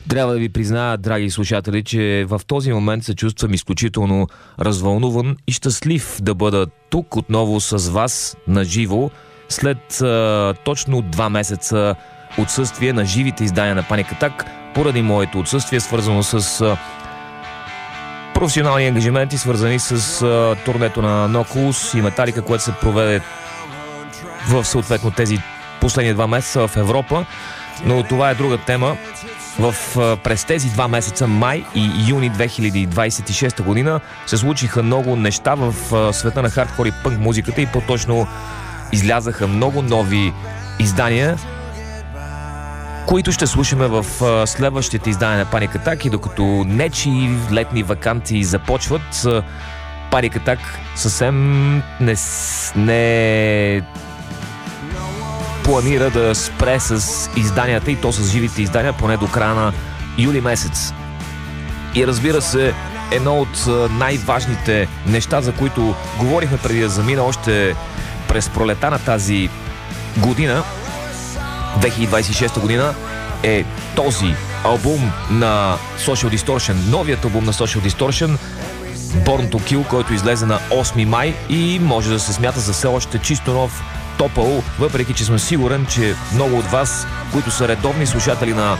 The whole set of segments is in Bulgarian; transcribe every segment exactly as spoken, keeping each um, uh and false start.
Трябва да ви призная, драги слушатели, че в този момент се чувствам изключително развълнуван и щастлив да бъда тук отново с вас на живо след а, точно два месеца отсъствие на живите издания на Panic Attack, поради моето отсъствие, свързано с а, професионални ангажименти, свързани с а, турнето на No Cools и Metallica, което се проведе в съответно тези последни два месеца в Европа. Но това е друга тема. В, през тези два месеца, май и юни две хиляди двадесет и шеста година, се случиха много неща в света на хардкор и пънк музиката и по-точно излязаха много нови издания, които ще слушаме в следващите издания на Panic Attack. И докато нечии летни ваканции започват, Panic Attack съвсем не, не планира да спре с изданията, и то с живите издания, поне до края на юли месец. И разбира се, едно от най-важните неща, за които говорихме преди да замина още през пролета на тази година, две хиляди двадесет и шеста година, е този албум на Social Distortion, новият албум на Social Distortion, Born to Kill, който излезе на осми май и може да се смята за все още чисто нов топъл, въпреки че съм сигурен, че много от вас, които са редовни слушатели на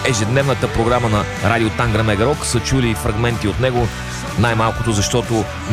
ежедневната програма на Радио Тангра Мега Рок, са чули фрагменти от него, най-малкото защото